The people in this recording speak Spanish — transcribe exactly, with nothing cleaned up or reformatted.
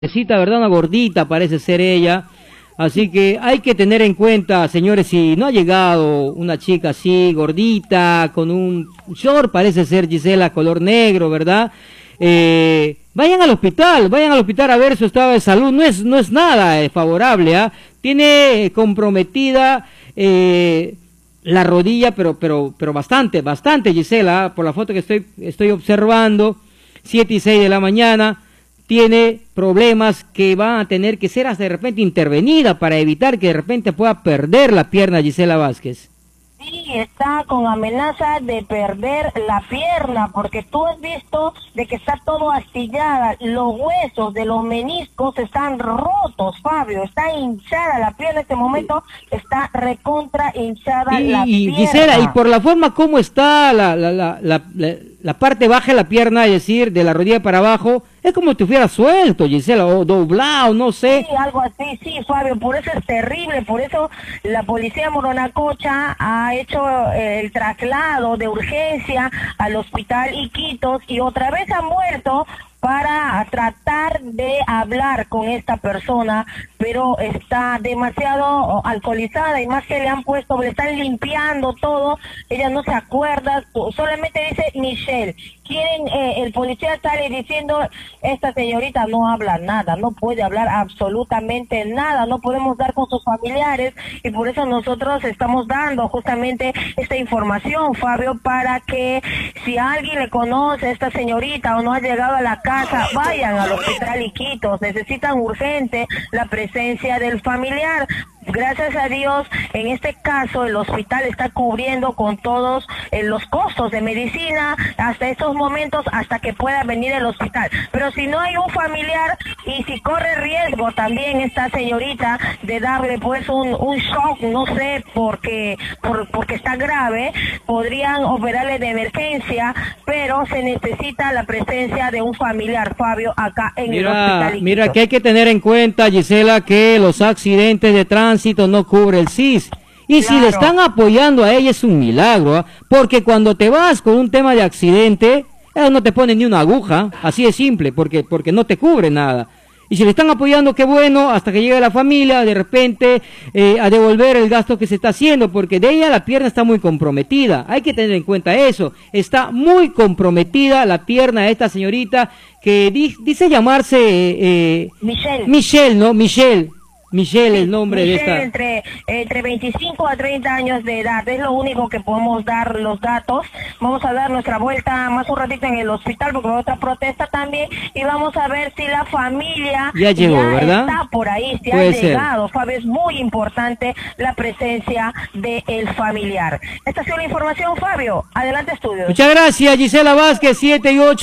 Necesita, ¿verdad? Una gordita parece ser ella. Así que hay que tener en cuenta, señores, si no ha llegado una chica así, gordita, con un short, parece ser Gisela, color negro, ¿verdad? Eh, vayan al hospital, vayan al hospital a ver su estado de salud. No es, no es nada eh, favorable, ¿ah? ¿eh? Tiene comprometida eh, la rodilla, pero, pero, pero bastante, bastante, Gisela, ¿eh? Por la foto que estoy, estoy observando, siete y seis de la mañana. Tiene problemas que van a tener que ser hasta de repente intervenida para evitar que de repente pueda perder la pierna Gisela Vázquez. Sí, está con amenaza de perder la pierna, porque tú has visto de que está todo astillada, los huesos de los meniscos están rotos, Fabio, está hinchada la pierna, en este momento está recontra hinchada y, la y, pierna. Gisela, y por la forma como está la, la, la, la, la, la parte baja de la pierna, es decir, de la rodilla para abajo, es como si estuviera suelto, Gisela, o doblado, no sé. Sí, algo así, sí, Fabio, por eso es terrible, por eso la policía Moronacocha ha hecho el traslado de urgencia al hospital Iquitos y otra vez han vuelto para tratar de hablar con esta persona, pero está demasiado alcoholizada y más que le han puesto, le están limpiando todo, ella no se acuerda, solamente dice Michelle. Quieren, eh, el policía sale diciendo, esta señorita no habla nada, no puede hablar absolutamente nada, no podemos dar con sus familiares y por eso nosotros estamos dando justamente esta información, Fabio, para que si alguien le conoce a esta señorita o no ha llegado a la casa, vayan al hospital Iquitos, necesitan urgente la presencia del familiar. Gracias a Dios, en este caso el hospital está cubriendo con todos eh, los costos de medicina hasta estos momentos, hasta que pueda venir el hospital. Pero si no hay un familiar y si corre riesgo también esta señorita de darle pues un, un shock, no sé, porque, por, porque está grave, podrían operarle de emergencia, pero se necesita la presencia de un familiar, Fabio, acá en mira, el hospital Iquitos. Mira que hay que tener en cuenta, Gisela, que los accidentes de tránsito no cubre el C I S. Y claro, si le están apoyando a ella es un milagro, ¿eh? Porque cuando te vas con un tema de accidente, ellos no te ponen ni una aguja, así de simple, porque, porque no te cubre nada. Y si le están apoyando, qué bueno, hasta que llegue la familia, de repente, eh, a devolver el gasto que se está haciendo, porque de ella la pierna está muy comprometida. Hay que tener en cuenta eso. Está muy comprometida la pierna de esta señorita que di dice llamarse... Eh, Michelle. Michelle, ¿no? Michelle. Michelle, el nombre Michelle, de esta. Entre, entre veinticinco a treinta años de edad, es lo único que podemos dar los datos. Vamos a dar nuestra vuelta más un ratito en el hospital porque va a otra protesta también y vamos a ver si la familia ya llegó, ya ¿verdad? Está por ahí, si Puede ha ser. llegado. Fabio, es muy importante la presencia del familiar. Esta ha sido la información, Fabio. Adelante, estudios. Muchas gracias, Gisela Vázquez, siete y ocho.